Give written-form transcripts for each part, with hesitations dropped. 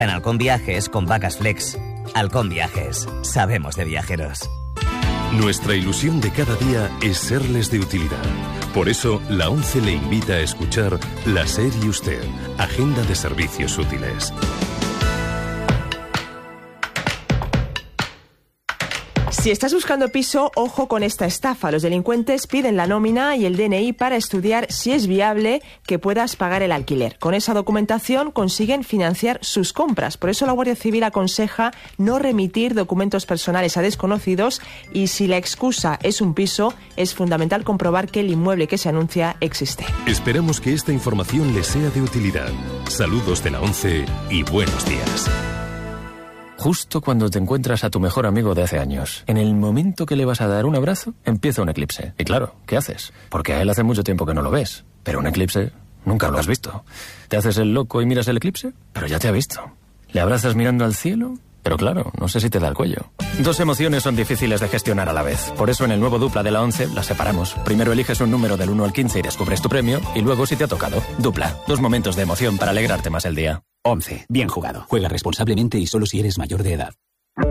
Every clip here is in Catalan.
En Halcón Viajes con Vacas Flex. Halcón Viajes. Sabemos de viajeros. Nuestra ilusión de cada día es serles de utilidad. Por eso, la ONCE le invita a escuchar La SER y Usted, Agenda de Servicios Útiles. Si estás buscando piso, ojo con esta estafa. Los delincuentes piden la nómina y el DNI para estudiar si es viable que puedas pagar el alquiler. Con esa documentación consiguen financiar sus compras. Por eso la Guardia Civil aconseja no remitir documentos personales a desconocidos y si la excusa es un piso, es fundamental comprobar que el inmueble que se anuncia existe. Esperamos que esta información les sea de utilidad. Saludos de la ONCE y buenos días. Justo cuando te encuentras a tu mejor amigo de hace años, en el momento que le vas a dar un abrazo, empieza un eclipse. Y claro, ¿qué haces? Porque a él hace mucho tiempo que no lo ves. Pero un eclipse nunca lo has visto. ¿Te haces el loco y miras el eclipse? Pero ya te ha visto. ¿Le abrazas mirando al cielo? Pero claro, no sé si te da el cuello. Dos emociones son difíciles de gestionar a la vez. Por eso en el nuevo Dupla de la ONCE las separamos. Primero eliges un número del 1 al 15 y descubres tu premio. Y luego si te ha tocado. Dupla. Dos momentos de emoción para alegrarte más el día. 11. Bien jugado. Juega responsablemente y solo si eres mayor de edad.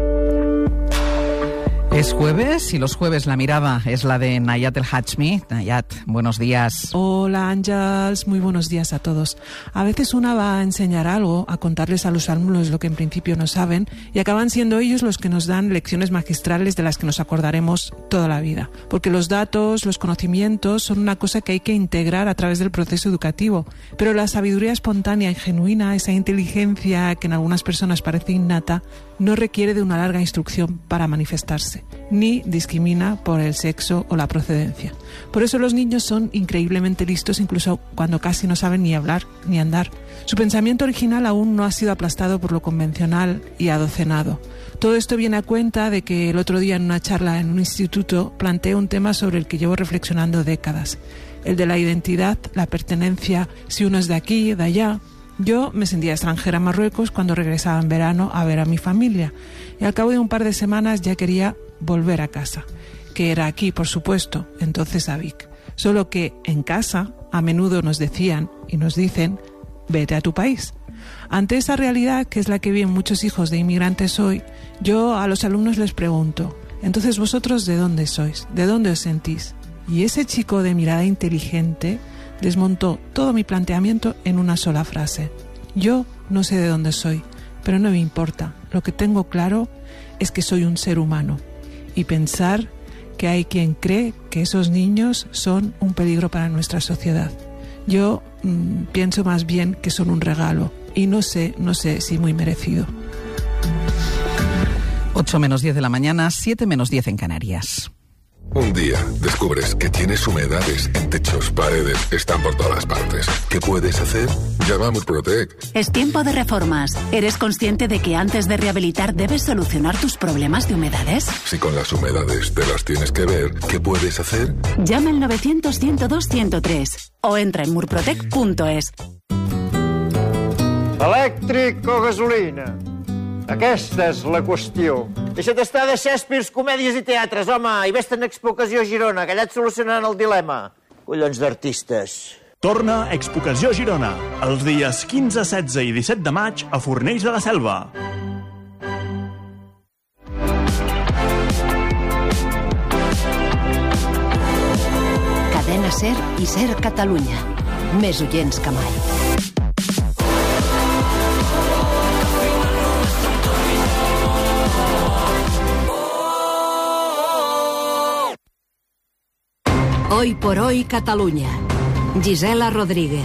Es jueves y los jueves la mirada es la de Nayat El Hachmi. Nayat, buenos días. Hola Àngels, muy buenos días a todos. A veces una va a enseñar algo, a contarles a los alumnos lo que en principio no saben y acaban siendo ellos los que nos dan lecciones magistrales de las que nos acordaremos toda la vida. Porque los datos, los conocimientos son una cosa que hay que integrar a través del proceso educativo. Pero la sabiduría espontánea y genuina, esa inteligencia que en algunas personas parece innata, no requiere de una larga instrucción para manifestarse, ni discrimina por el sexo o la procedencia. Por eso los niños son increíblemente listos incluso cuando casi no saben ni hablar ni andar. Su pensamiento original aún no ha sido aplastado por lo convencional y adocenado. Todo esto viene a cuenta de que el otro día en una charla en un instituto planteé un tema sobre el que llevo reflexionando décadas, el de la identidad, la pertenencia, si uno es de aquí, de allá. Yo me sentía extranjera en Marruecos cuando regresaba en verano a ver a mi familia y al cabo de un par de semanas ya quería volver a casa, que era aquí, por supuesto, entonces a Vic. Solo que en casa a menudo nos decían y nos dicen, vete a tu país. Ante esa realidad, que es la que viven muchos hijos de inmigrantes hoy, yo a los alumnos les pregunto, entonces vosotros ¿de dónde sois? ¿De dónde os sentís? Y ese chico de mirada inteligente desmontó todo mi planteamiento en una sola frase. Yo no sé de dónde soy, pero no me importa. Lo que tengo claro es que soy un ser humano. Y pensar que hay quien cree que esos niños son un peligro para nuestra sociedad. Yo pienso más bien que son un regalo. Y no sé si muy merecido. 8 menos 10 de la mañana, 7 menos 10 en Canarias. Un día descubres que tienes humedades en techos, paredes, están por todas partes. ¿Qué puedes hacer? Llama a Murprotec. Es tiempo de reformas. ¿Eres consciente de que antes de rehabilitar debes solucionar tus problemas de humedades? Si con las humedades te las tienes que ver, ¿qué puedes hacer? Llama al 900-102-103 o entra en murprotec.es. Elèctric o gasolina? Aquesta és la qüestió. Deixa't estar de Shakespeare, comèdies i teatres, home, i vés-te'n a Expocació Girona, que allà et solucionaran el dilema. Collons d'artistes. Torna Expocació Girona, els dies 15, 16 i 17 de maig a Fornells de la Selva. Cadena SER i SER Catalunya. Més oients que mai. Hoy por hoy Catalunya. Gisela Rodríguez.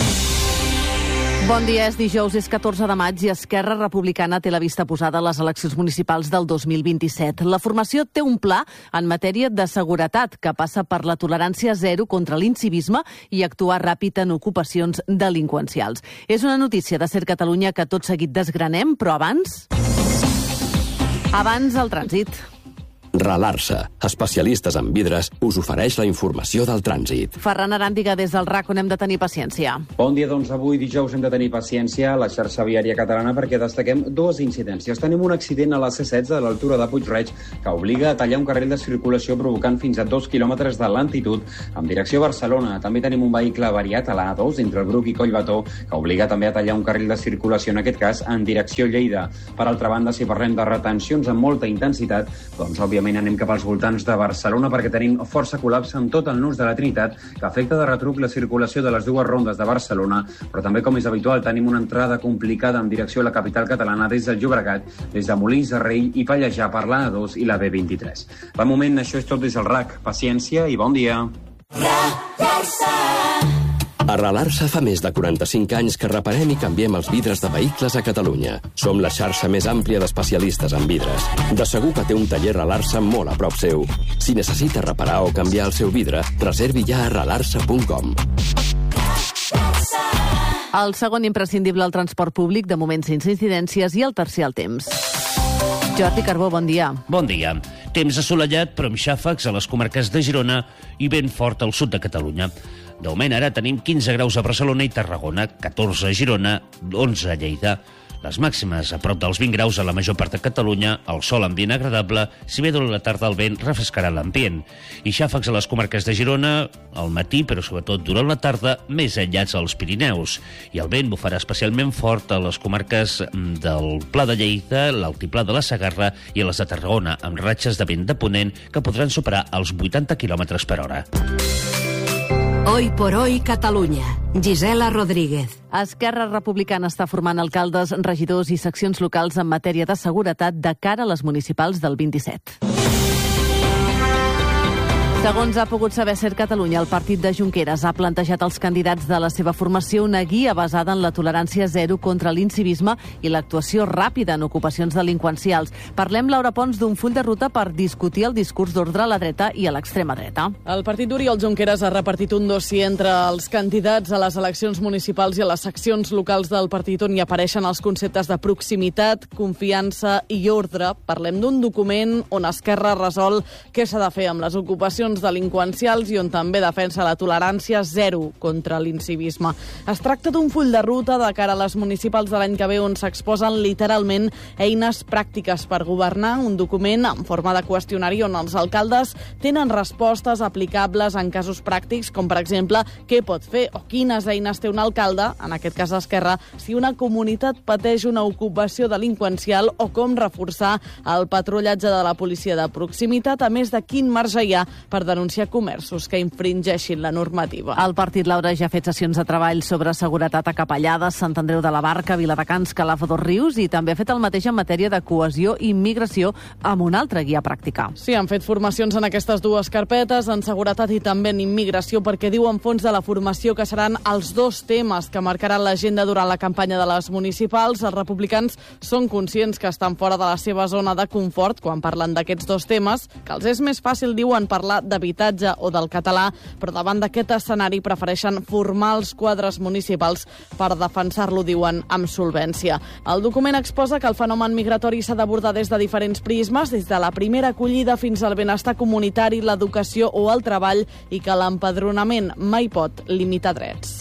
Bon dia, és dijous, és 14 de maig i Esquerra Republicana té la vista posada a les eleccions municipals del 2027. La formació té un pla en matèria de seguretat que passa per la tolerància zero contra l'incivisme i actuar ràpid en ocupacions delinqüencials. És una notícia de SER Catalunya que tot seguit desgranem, però abans el trànsit. Ralarsa, especialistes en vidres, us ofereix la informació del trànsit. Ferran Aràndiga, des del RAC, on hem de tenir paciència. Bon dia, doncs avui dijous hem de tenir paciència a la xarxa viària catalana perquè destaquem dues incidències. Tenim un accident a la C16 a l'altura de Puig-reig que obliga a tallar un carril de circulació provocant fins a 2 quilòmetres de lentitud en direcció a Barcelona. També tenim un vehicle avariat a la A2 entre el Bruc i Collbató que obliga també a tallar un carril de circulació, en aquest cas en direcció a Lleida. Per altra banda, si parlem de retencions amb molta intensitat, doncs òbviament anem cap als voltants de Barcelona perquè tenim força col·lapse amb tot el nus de la Trinitat que afecta de retruc la circulació de les dues rondes de Barcelona, però també, com és habitual, tenim una entrada complicada en direcció a la capital catalana des del Llobregat, des de Molins de Rei i Pallejà per la A2 i la B23. De moment, això és tot des del RAC. Paciència i bon dia. A Ralarsa fa més de 45 anys que reparem i canviem els vidres de vehicles a Catalunya. Som la xarxa més àmplia d'especialistes en vidres. De segur que té un taller Ralarsa molt a prop seu. Si necessita reparar o canviar el seu vidre, reservi ja a ralarsa.com. El segon imprescindible al transport públic, de moment sense incidències, i el tercer al temps. Jordi Carbó, bon dia. Bon dia. Temps assolellat, però amb xàfecs a les comarques de Girona i vent fort al sud de Catalunya. De moment ara tenim 15 graus a Barcelona i Tarragona, 14 a Girona, 11 a Lleida. Les màximes a prop dels 20 graus a la major part de Catalunya, el sol ambient agradable, si bé durant la tarda el vent refrescarà l'ambient. I xàfecs a les comarques de Girona al matí, però sobretot durant la tarda, més aïllats als Pirineus. I el vent bufarà especialment fort a les comarques del Pla de Lleida, l'altiplà de la Segarra i a les de Tarragona, amb ratxes de vent de ponent que podran superar els 80 km per hora. Hoy por hoy, Catalunya. Gisela Rodríguez. Esquerra Republicana està formant alcaldes, regidors i seccions locals en matèria de seguretat de cara a les municipals del 27. Segons ha pogut saber Ser Catalunya, el partit de Junqueras ha plantejat als candidats de la seva formació una guia basada en la tolerància zero contra l'incivisme i l'actuació ràpida en ocupacions delinqüencials. Parlem, Laura Pons, d'un full de ruta per discutir el discurs d'ordre a la dreta i a l'extrema dreta. El partit d'Oriol Junqueras ha repartit un dossier entre els candidats a les eleccions municipals i a les seccions locals del partit on hi apareixen els conceptes de proximitat, confiança i ordre. Parlem d'un document on Esquerra resol què s'ha de fer amb les ocupacions delinqüencials i on també defensa la tolerància zero contra l'incivisme. Es tracta d'un full de ruta de cara a les municipals de l'any que ve on s'exposen literalment eines pràctiques per governar, un document en forma de qüestionari on els alcaldes tenen respostes aplicables en casos pràctics, com per exemple què pot fer o quines eines té un alcalde, en aquest cas d'Esquerra, si una comunitat pateix una ocupació delinqüencial o com reforçar el patrullatge de la policia de proximitat, a més de quin marge hi ha per denunciar comerços que infringeixin la normativa. El partit, Laura, ja ha fet sessions de treball sobre seguretat a Capellades, Sant Andreu de la Barca, Viladecans, Calaf o Dos Rius, i també ha fet el mateix en matèria de cohesió i immigració amb una altra guia pràctica. Sí, han fet formacions en aquestes dues carpetes, en seguretat i també en immigració, perquè diuen fons de la formació que seran els dos temes que marcaran l'agenda durant la campanya de les municipals. Els republicans són conscients que estan fora de la seva zona de confort quan parlen d'aquests dos temes, que els és més fàcil, diuen, parlar d'habitatge o del català, però davant d'aquest escenari prefereixen formar els quadres municipals per defensar-lo, diuen, amb solvència. El document exposa que el fenomen migratori s'ha d'abordar des de diferents prismes, des de la primera acollida fins al benestar comunitari, l'educació o el treball, i que l'empadronament mai pot limitar drets.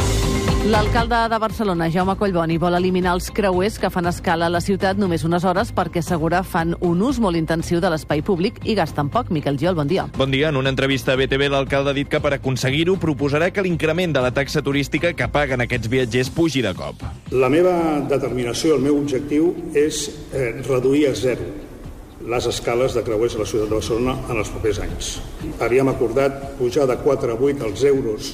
L'alcalde de Barcelona, Jaume Collboni, vol eliminar els creuers que fan escala a la ciutat només unes hores perquè assegura fan un ús molt intensiu de l'espai públic i gasten poc. Miquel Giol, bon dia. Bon dia. En una entrevista a BTV, l'alcalde ha dit que per aconseguir-ho proposarà que l'increment de la taxa turística que paguen aquests viatgers pugi de cop. La meva determinació, el meu objectiu és reduir a zero les escales de creuers a la ciutat de Barcelona en els propers anys. Havíem acordat pujar de 4 a 8 els euros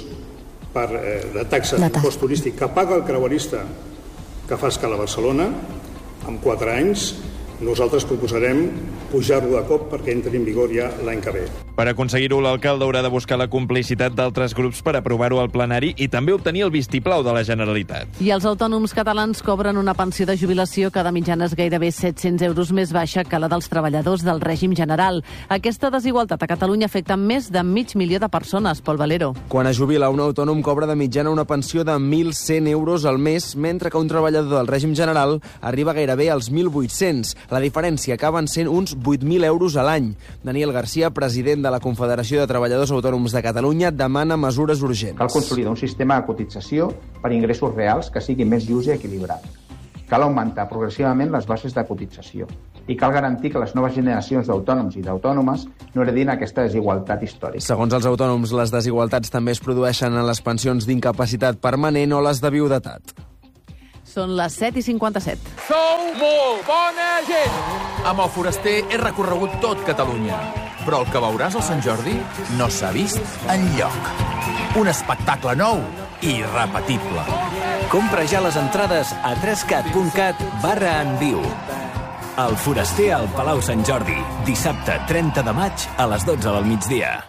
de taxa d'impost turístic que paga el creuerista que fa escala a Barcelona. En 4 anys nosaltres proposarem pujar-lo de cop perquè entri en vigor ja l'any que ve. Per aconseguir-ho, l'alcalde haurà de buscar la complicitat d'altres grups per aprovar-ho al plenari i també obtenir el vistiplau de la Generalitat. I els autònoms catalans cobren una pensió de jubilació que de mitjana és gairebé 700 euros més baixa que la dels treballadors del règim general. Aquesta desigualtat a Catalunya afecta més de 500.000 de persones, Pol Valero. Quan es jubila, un autònom cobra de mitjana una pensió de 1.100 euros al mes, mentre que un treballador del règim general arriba gairebé als 1.800. La diferència acaben sent uns 8.000 euros a l'any. Daniel Garcia, president de la Confederació de Treballadors Autònoms de Catalunya, demana mesures urgents. Cal consolidar un sistema de cotització per ingressos reals que sigui més just i equilibrat. Cal augmentar progressivament les bases de cotització i cal garantir que les noves generacions d'autònoms i d'autònomes no heredin aquesta desigualtat històrica. Segons els autònoms, les desigualtats també es produeixen en les pensions d'incapacitat permanent o les de viudetat. Són les 7:57. Sou molt bona gent! Amb el Foraster he recorregut tot Catalunya, però el que veuràs al Sant Jordi no s'ha vist enlloc. Un espectacle nou i irrepetible. Compra ja les entrades a 3cat.cat/enviu. El Foraster al Palau Sant Jordi, dissabte 30 de maig a les 12 del migdia.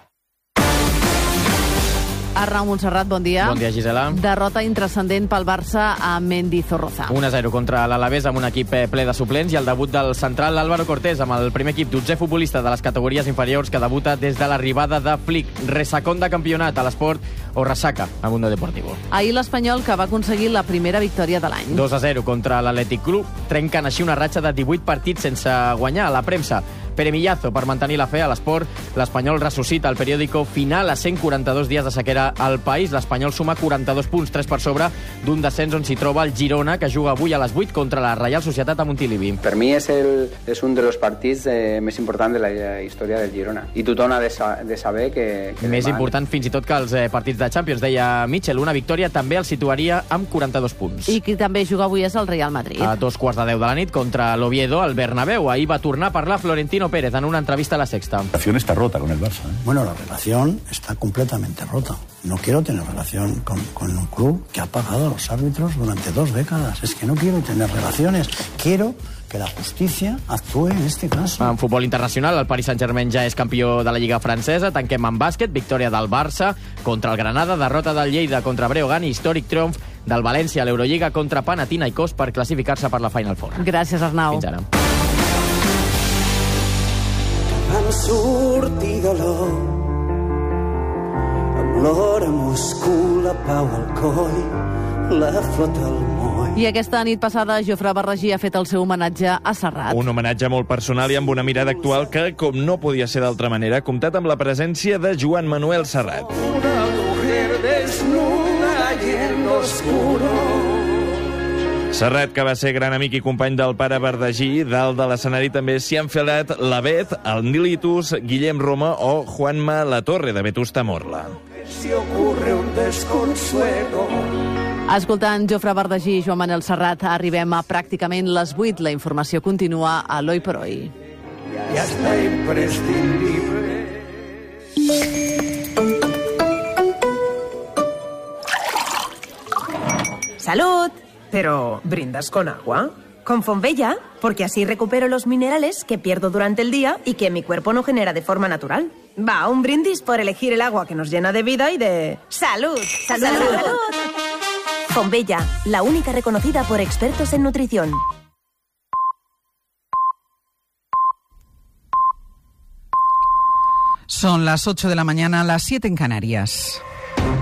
Arnau Montserrat, bon dia. Bon dia, Gisela. Derrota intrascendent pel Barça a Mendizorroza. 1-0 contra l'Alavés amb un equip ple de suplents i el debut del central Álvaro Cortés amb el primer equip, 12è futbolista de les categories inferiors que debuta des de l'arribada de Flick. Resacón de campionat a l'esport o ressaca a Mundo Deportivo. Ahir l'Espanyol, que va aconseguir la primera victòria de l'any. 2-0 contra l'Atlètic Club. Trenquen així una ratxa de 18 partits sense guanyar a la premsa. Pere Millazo, per mantenir la fe a l'esport, l'Espanyol ressuscita el periòdico final a 142 dies de sequera al país. L'Espanyol suma 42 punts, 3 per sobre d'un descens on s'hi troba el Girona, que juga avui a les 8 contra la Reial Societat a Montilivi. Per mi és un dels partits més importants de la història del Girona. I tothom ha de saber que més important fins i tot que els partits de Champions, deia Mitchell. Una victòria també el situaria amb 42 punts. I qui també juga avui és el Real Madrid. A 2:15 de la nit contra l'Oviedo al Bernabéu. Ahir va tornar a parlar Florentino Pérez en una entrevista a La Sexta. La relación está rota con el Barça. Bueno, la relación está completamente rota. No quiero tener relación con un club que ha pagado a los árbitros durante 2 décadas. Es que no quiero tener relaciones. Quiero que la justicia actúe en este caso. En futbol internacional, el Paris Saint-Germain ja és campió de la Lliga francesa. Tanquem en bàsquet, victòria del Barça contra el Granada, derrota del Lleida contra Breogán i històric triomf del València a l'Eurolliga contra Panathinaikos per classificar-se per la Final Four. Gràcies, Arnau. Fins ara. Vam sortir de l'or amb l'or a Moscou, la pau al coll, la flota al moll. I aquesta nit passada, Jofre Barragí ha fet el seu homenatge a Serrat. Un homenatge molt personal i amb una mirada actual que, com no podia ser d'altra manera, ha comptat amb la presència de Joan Manuel Serrat. Una mujer desnuda y en lo oscuro. Serrat, que va ser gran amic i company del pare Barragí, dalt de l'escenari també s'hi han enfilat la Bet, el Nilitus, Guillem Roma o Juanma Latorre, de Vetusta Morla. Si ocurre un desconsuelo. Escoltant Jofre Barragí i Joan Manuel Serrat, arribem a pràcticament les 8. La informació continua a l'Hoy por Hoy. Ya está imprescindible. ¡Salud! Pero, ¿brindas con agua? Con Fonbella, porque así recupero los minerales que pierdo durante el día y que mi cuerpo no genera de forma natural. Va, un brindis por elegir el agua que nos llena de vida y de... ¡Salud! ¡Salud! ¡Salud! Fonbella, la única reconocida por expertos en nutrición. Son las 8 de la mañana, las 7 en Canarias.